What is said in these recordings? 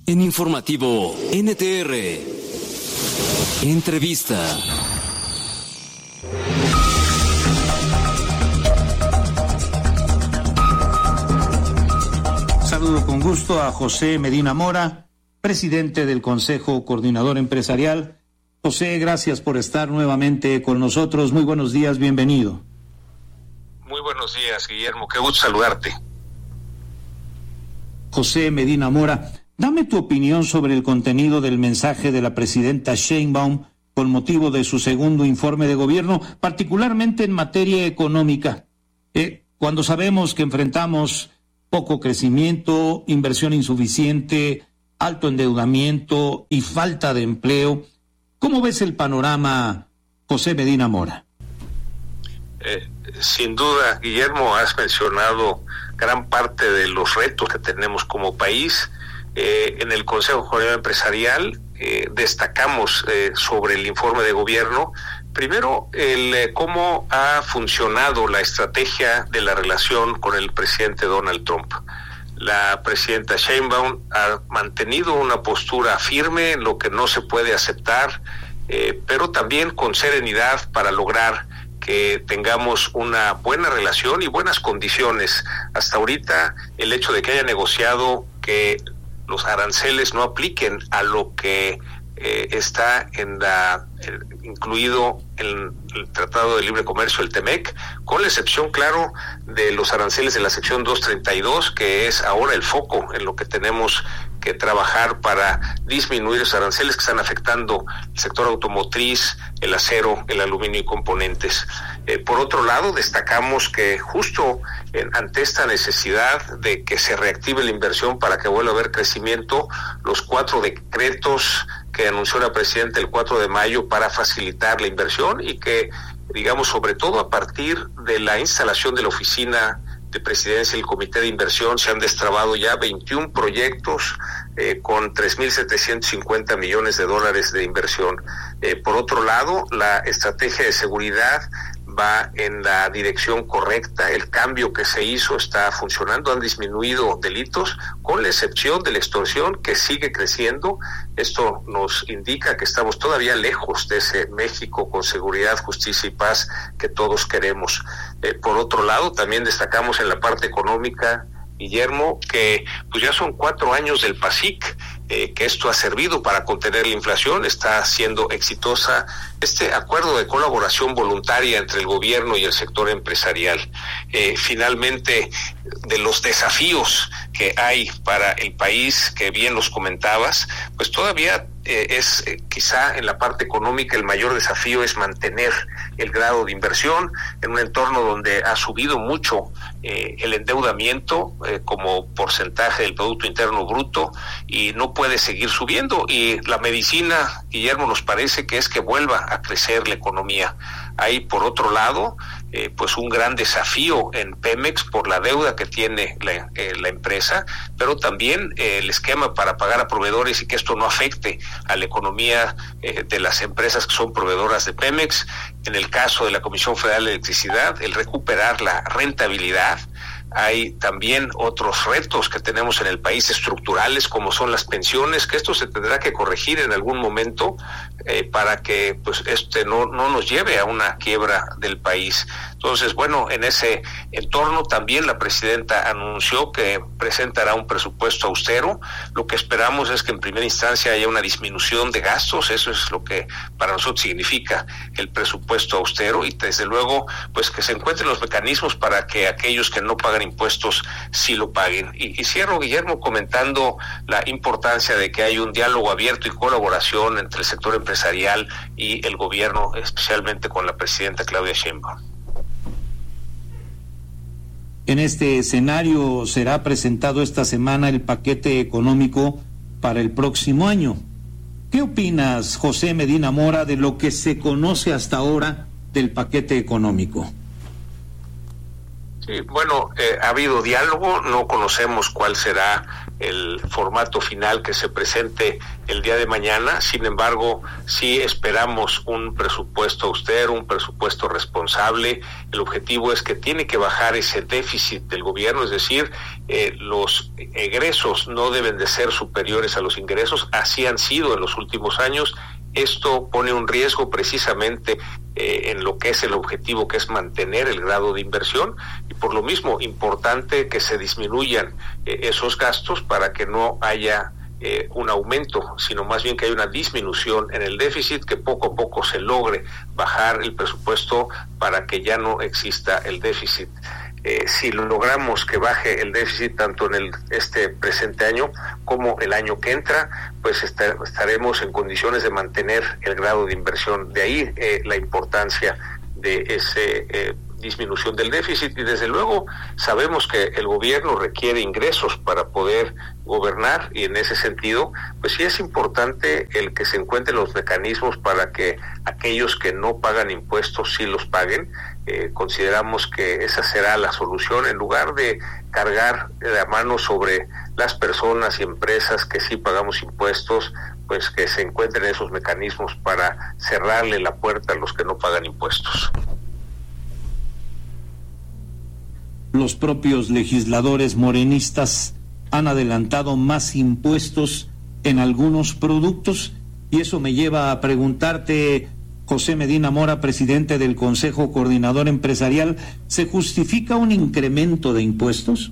En Informativo NTR. Entrevista. Saludo con gusto a José Medina Mora, presidente del Consejo Coordinador Empresarial. José, gracias por estar nuevamente con nosotros. Muy buenos días, bienvenido. Muy buenos días, Guillermo, qué gusto saludarte. José Medina Mora, dame tu opinión sobre el contenido del mensaje de la presidenta Sheinbaum con motivo de su segundo informe de gobierno, particularmente en materia económica. Cuando sabemos que enfrentamos poco crecimiento, inversión insuficiente, alto endeudamiento y falta de empleo, ¿cómo ves el panorama, José Medina Mora? Sin duda, Guillermo, has mencionado gran parte de los retos que tenemos como país. En el Consejo Coordinador Empresarial destacamos sobre el informe de gobierno, primero, cómo ha funcionado la estrategia de la relación con el presidente Donald Trump. La presidenta Sheinbaum ha mantenido una postura firme en lo que no se puede aceptar, pero también con serenidad para lograr que tengamos una buena relación y buenas condiciones. Hasta ahorita, el hecho de que haya negociado que los aranceles no apliquen a lo que está incluido en el Tratado de Libre Comercio, el TEMEC, con la excepción, claro, de los aranceles de la sección 232, que es ahora el foco en lo que tenemos que trabajar para disminuir los aranceles que están afectando el sector automotriz, el acero, el aluminio y componentes. Por otro lado, destacamos que justo ante esta necesidad de que se reactive la inversión para que vuelva a haber crecimiento, los 4 decretos que anunció la presidenta el 4 de mayo para facilitar la inversión y que, digamos, sobre todo a partir de la instalación de la oficina de presidencia y el comité de inversión, se han destrabado ya 21 proyectos con 3.750 millones de dólares de inversión. Por otro lado, la estrategia de seguridad va en la dirección correcta, el cambio que se hizo está funcionando, han disminuido delitos, con la excepción de la extorsión que sigue creciendo. Esto nos indica que estamos todavía lejos de ese México con seguridad, justicia y paz que todos queremos. Por otro lado, también destacamos en la parte económica, Guillermo, que pues ya son 4 años del PASIC, que esto ha servido para contener la inflación, está siendo exitosa este acuerdo de colaboración voluntaria entre el gobierno y el sector empresarial. Finalmente, de los desafíos que hay para el país, que bien los comentabas, pues todavía es quizá en la parte económica el mayor desafío es mantener el grado de inversión en un entorno donde ha subido mucho el endeudamiento como porcentaje del Producto Interno Bruto y no puede seguir subiendo, y la medicina, Guillermo, nos parece que es que vuelva a crecer la economía. Hay, por otro lado, pues un gran desafío en Pemex por la deuda que tiene la empresa, pero también el esquema para pagar a proveedores y que esto no afecte a la economía de las empresas que son proveedoras de Pemex. En el caso de la Comisión Federal de Electricidad, el recuperar la rentabilidad. Hay también otros retos que tenemos en el país estructurales, como son las pensiones, que esto se tendrá que corregir en algún momento para que pues no nos lleve a una quiebra del país. Entonces, bueno, en ese entorno también la presidenta anunció que presentará un presupuesto austero. Lo que esperamos es que en primera instancia haya una disminución de gastos, eso es lo que para nosotros significa el presupuesto austero, y desde luego pues que se encuentren los mecanismos para que aquellos que no pagan impuestos sí lo paguen. Y cierro, Guillermo, comentando la importancia de que hay un diálogo abierto y colaboración entre el sector empresarial y el gobierno, especialmente con la presidenta Claudia Sheinbaum. En este escenario será presentado esta semana el paquete económico para el próximo año. ¿Qué opinas, José Medina Mora, de lo que se conoce hasta ahora del paquete económico? Sí, bueno, ha habido diálogo, no conocemos cuál será el formato final que se presente el día de mañana. Sin embargo, sí esperamos un presupuesto austero, un presupuesto responsable. El objetivo es que tiene que bajar ese déficit del gobierno, es decir, los egresos no deben de ser superiores a los ingresos, así han sido en los últimos años. Esto pone un riesgo precisamente en lo que es el objetivo, que es mantener el grado de inversión, y por lo mismo importante que se disminuyan esos gastos para que no haya un aumento, sino más bien que haya una disminución en el déficit, que poco a poco se logre bajar el presupuesto para que ya no exista el déficit. Si logramos que baje el déficit tanto en este presente año como el año que entra, pues estaremos en condiciones de mantener el grado de inversión. De ahí la importancia de esa disminución del déficit, y desde luego sabemos que el gobierno requiere ingresos para poder gobernar, y en ese sentido pues sí es importante el que se encuentren los mecanismos para que aquellos que no pagan impuestos sí los paguen. Consideramos que esa será la solución, en lugar de cargar la mano sobre las personas y empresas que sí pagamos impuestos, pues que se encuentren esos mecanismos para cerrarle la puerta a los que no pagan impuestos. Los propios legisladores morenistas han adelantado más impuestos en algunos productos, y eso me lleva a preguntarte, José Medina Mora, presidente del Consejo Coordinador Empresarial, ¿se justifica un incremento de impuestos?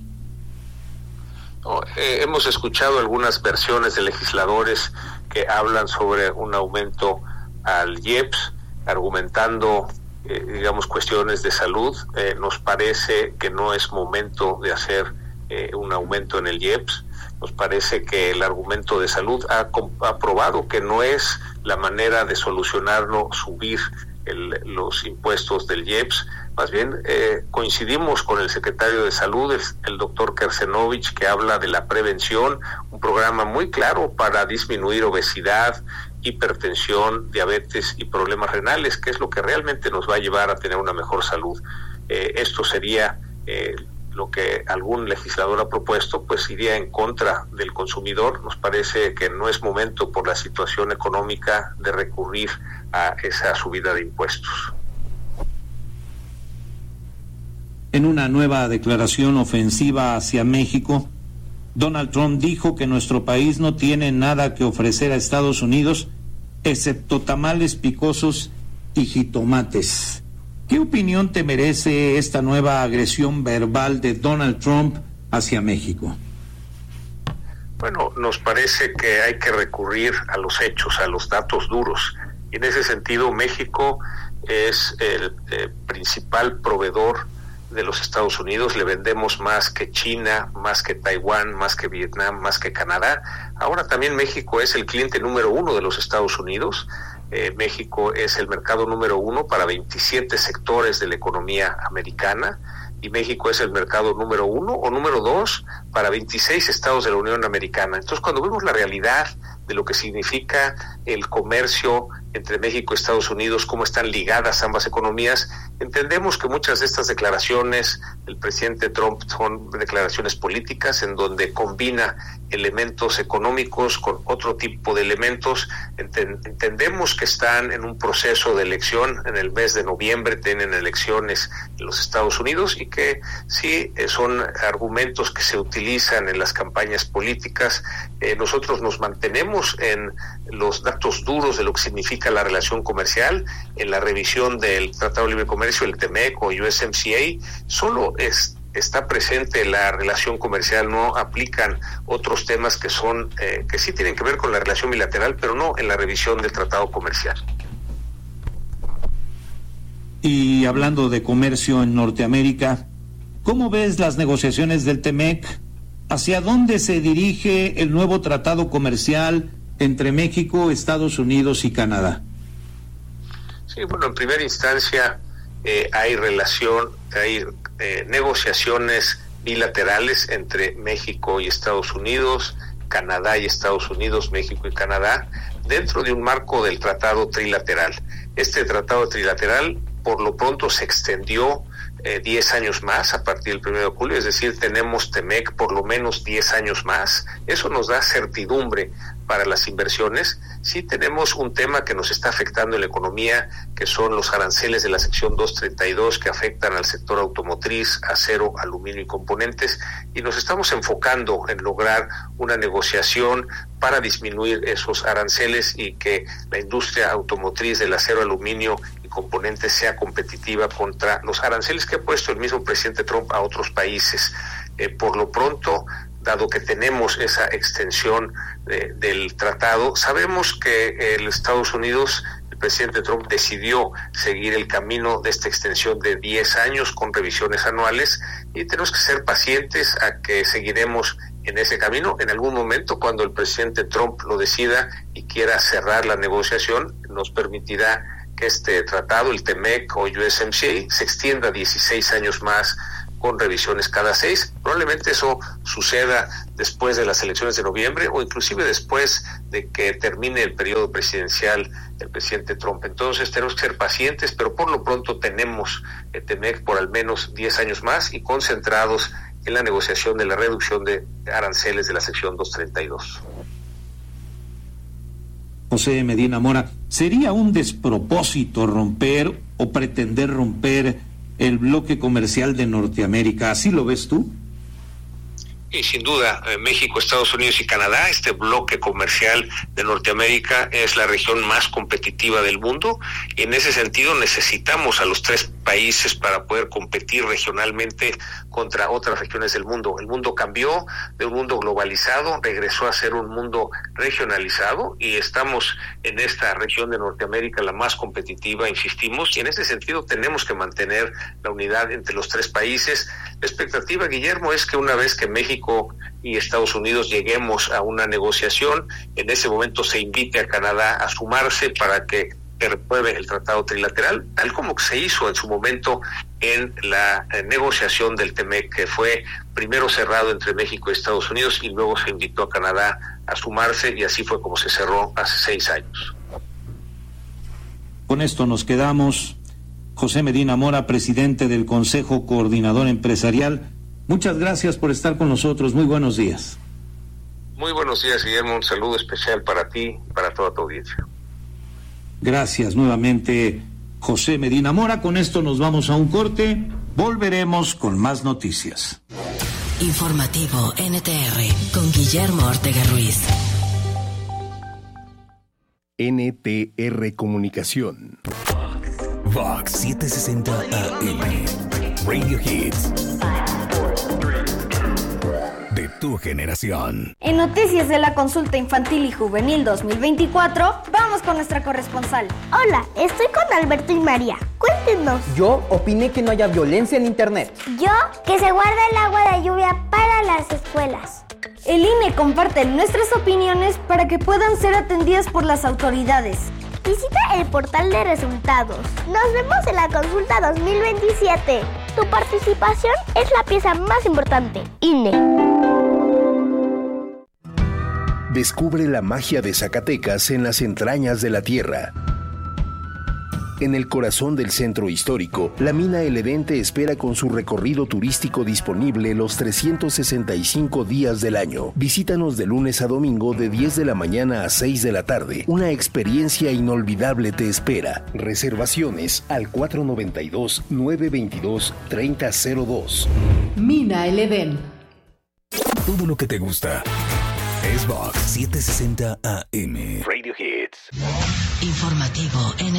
Hemos escuchado algunas versiones de legisladores que hablan sobre un aumento al IEPS, argumentando cuestiones de salud. Nos parece que no es momento de hacer un aumento en el IEPS. Nos parece que el argumento de salud ha probado que no es la manera de solucionarlo subir los impuestos del IEPS. Más bien coincidimos con el secretario de Salud, el doctor Kersenovich, que habla de la prevención, un programa muy claro para disminuir obesidad, hipertensión, diabetes y problemas renales, que es lo que realmente nos va a llevar a tener una mejor salud. Esto sería lo que algún legislador ha propuesto, pues iría en contra del consumidor. Nos parece que no es momento, por la situación económica, de recurrir a esa subida de impuestos. En una nueva declaración ofensiva hacia México, Donald Trump dijo que nuestro país no tiene nada que ofrecer a Estados Unidos excepto tamales picosos y jitomates. ¿Qué opinión te merece esta nueva agresión verbal de Donald Trump hacia México? Bueno, nos parece que hay que recurrir a los hechos, a los datos duros. Y en ese sentido, México es el principal proveedor de los Estados Unidos. Le vendemos más que China, más que Taiwán, más que Vietnam, más que Canadá. Ahora también México es el cliente número 1 de los Estados Unidos. México es el mercado número 1 para 27 sectores de la economía americana, y México es el mercado número 1 o número 2 para 26 estados de la Unión Americana. Entonces, cuando vemos la realidad de lo que significa el comercio entre México y Estados Unidos, cómo están ligadas ambas economías, entendemos que muchas de estas declaraciones del presidente Trump son declaraciones políticas, en donde combina elementos económicos con otro tipo de elementos. Entendemos que están en un proceso de elección. En el mes de noviembre tienen elecciones en los Estados Unidos, y que sí son argumentos que se utilizan en las campañas políticas. Nosotros nos mantenemos en los datos duros de lo que significa la relación comercial. En la revisión del Tratado de Libre Comercio, el TEMEC o USMCA, solo está presente la relación comercial, no aplican otros temas que son que sí tienen que ver con la relación bilateral, pero no en la revisión del tratado comercial. Y hablando de comercio en Norteamérica, ¿cómo ves las negociaciones del TEMEC? ¿Hacia dónde se dirige el nuevo tratado comercial entre México, Estados Unidos y Canadá? Sí, bueno, en primera instancia hay negociaciones bilaterales entre México y Estados Unidos, Canadá y Estados Unidos, México y Canadá, dentro de un marco del tratado trilateral. Este tratado trilateral, por lo pronto, se extendió 10 años más a partir del 1 de julio, es decir, tenemos TEMEC por lo menos 10 años más. Eso nos da certidumbre para las inversiones. Sí tenemos un tema que nos está afectando en la economía, que son los aranceles de la sección 232 que afectan al sector automotriz, acero, aluminio y componentes, y nos estamos enfocando en lograr una negociación para disminuir esos aranceles y que la industria automotriz del acero, aluminio y componentes sea competitiva contra los aranceles que ha puesto el mismo presidente Trump a otros países. Por lo pronto, dado que tenemos esa extensión del tratado, sabemos que el Estados Unidos, el presidente Trump decidió seguir el camino de esta extensión de 10 años con revisiones anuales, y tenemos que ser pacientes a que seguiremos en ese camino. En algún momento, cuando el presidente Trump lo decida y quiera cerrar la negociación, nos permitirá que este tratado, el TEMEC o USMCA, se extienda 16 años más con revisiones cada 6. Probablemente eso suceda después de las elecciones de noviembre o inclusive después de que termine el periodo presidencial del presidente Trump. Entonces tenemos que ser pacientes, pero por lo pronto tenemos el TEMEC por al menos 10 años más y concentrados en la negociación de la reducción de aranceles de la sección 232. José Medina Mora, ¿sería un despropósito romper o pretender romper el bloque comercial de Norteamérica? ¿Así lo ves tú? Y sin duda, México, Estados Unidos y Canadá, este bloque comercial de Norteamérica es la región más competitiva del mundo, y en ese sentido necesitamos a los 3 países para poder competir regionalmente contra otras regiones del mundo. El mundo cambió de un mundo globalizado, regresó a ser un mundo regionalizado, y estamos en esta región de Norteamérica la más competitiva, insistimos, y en ese sentido tenemos que mantener la unidad entre los 3 países. La expectativa, Guillermo, es que una vez que México y Estados Unidos lleguemos a una negociación, en ese momento se invite a Canadá a sumarse para que se repruebe el tratado trilateral, tal como se hizo en su momento en la negociación del TEMEC, que fue primero cerrado entre México y Estados Unidos y luego se invitó a Canadá a sumarse, y así fue como se cerró hace 6 años. Con esto nos quedamos. José Medina Mora, presidente del Consejo Coordinador Empresarial, muchas gracias por estar con nosotros. Muy buenos días. Muy buenos días, Guillermo. Un saludo especial para ti y para toda tu audiencia. Gracias nuevamente, José Medina Mora. Con esto nos vamos a un corte. Volveremos con más noticias. Informativo NTR con Guillermo Ortega Ruiz. NTR Comunicación. Vox 760 AM. Radio Hits. De tu generación. En noticias de la consulta infantil y juvenil 2024, vamos con nuestra corresponsal. Hola, estoy con Alberto y María. Cuéntenos. Yo opiné que no haya violencia en internet. Yo, que se guarde el agua de lluvia para las escuelas. El INE comparte nuestras opiniones para que puedan ser atendidas por las autoridades. Visita el portal de resultados. Nos vemos en la consulta 2027. Tu participación es la pieza más importante. INE. Descubre la magia de Zacatecas en las entrañas de la tierra. En el corazón del centro histórico, la mina El Edén te espera con su recorrido turístico disponible los 365 días del año. Visítanos de lunes a domingo de 10 de la mañana a 6 de la tarde. Una experiencia inolvidable te espera. Reservaciones al 492-922-3002. Mina El Edén. Todo lo que te gusta es Vox 760 AM. Radio Hits. Informativo NTR.